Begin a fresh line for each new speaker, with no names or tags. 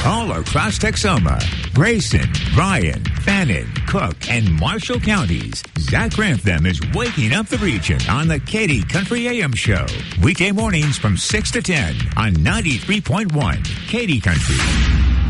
All across Texoma, Grayson, Bryan, Fannin, Cook, and Marshall counties, Zach Grantham is waking up the region on the Katy Country AM Show. Weekday mornings from 6 to 10 on 93.1 Katy Country.